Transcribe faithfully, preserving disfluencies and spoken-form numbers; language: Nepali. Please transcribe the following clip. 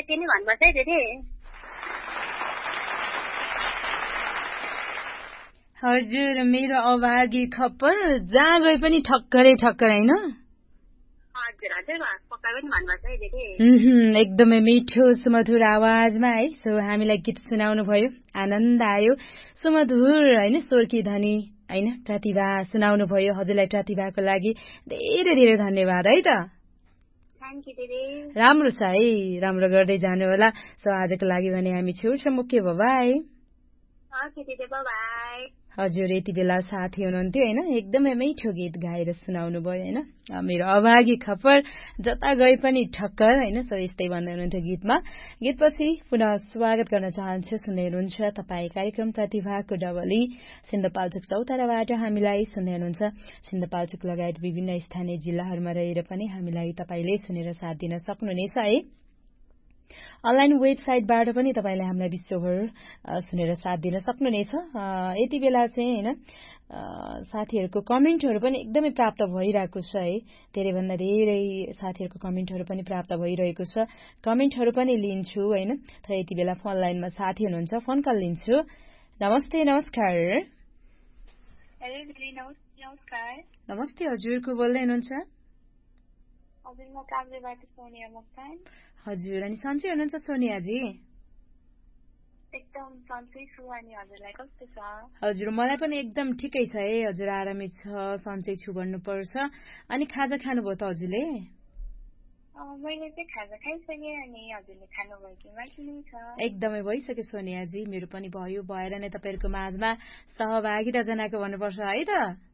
यति नै भन्नुपर्छ है दिदी। हजुर मेरो अभागी खप्पर जहाँ गए पनि ठक्करै ठक्कर हैन? हजुर हजुर पक्का पनि भन्नुपर्छ है दिदी। एकदमै मिठो सुमधुर आवाजमा है सो हामीलाई गीत सुनाउनु भयो, आनन्द आयो। सुमधुर हैन स्वरकी धनी हैन प्रतिभा सुनाउनु भयो। हजुरलाई प्रतिभाको लागि धेरै धेरै धन्यवाद है त। थ्यांक यू दिदी। राम्रो छ है, राम्रो गर्दै जानु होला। सो आजको लागि भने हामी छुट्छौँ, मुख्य बाइ। ओके दिदी बाइ। हजुर यति बेला साथी हुनुहुन्थ्यो हैन, एकदमै मिठो गीत गाएर सुनाउनु भयो हैन मेरो अभागी खप्पर जता गए पनि ठक्कर हैन। सो यस्तै भन्दै हुनुहुन्थ्यो गीतमा। गीतपछि पुनः स्वागत गर्न चाहन्छु। सुन्दै हुनुहुन्छ तपाईँ कार्यक्रम प्रतिभाको डबली। सिन्धुपाल्चोक चौताराबाट हामीलाई सुन्दै हुनुहुन्छ। सिन्धुपाल्चोक लगायत विभिन्न स्थानीय जिल्लाहरूमा रहेर पनि हामीलाई तपाईले सुनेर साथ दिन सक्नुहुनेछ है। अनलाइन वेबसाइटबाट पनि तपाईले हामीलाई विश्वभर सुनेर साथ दिन सक्नुहुनेछ। यति बेला चाहिँ हैन साथीहरुको कमेन्टहरु पनि एकदमै प्राप्त भइरहेको छ है। धेरै भन्दा धेरै साथीहरुको कमेन्टहरु पनि प्राप्त भइरहेको छ। कमेन्टहरु पनि लिन्छु हैन। तर यति बेला फोन लाइनमा साथी हुनुहुन्छ, फोन कल लिन्छु। नमस्ते नमस्कार। हेलो दिदी नमस्कार। नमस्ते हजुर को बोल्दै हुनुहुन्छ? हजुर म काभ्रेबाट सोनिया मोक्तान। हजुर अनि सन्चै हुनुहुन्छ सोनिया जी? एकदम सन्चै छु। अनि हजुरलाई कस्तो छ? हजुर मलाई पनि एकदम ठिकै छ है। हजुर आरामै छ, सन्चै छु भन्नुपर्छ। अनि खाजा खानुभयो त हजुरले? अ मैले चाहिँ खाजा खाइसके। अनि हजुरले खानुभयो कि बाँकी नै छ? एकदमै भइसक्यो सोनिया जी, मेरो पनि भयो। भएर नै तपाईहरुको माझमा सहभागिता जनाको भन्नुपर्छ है त।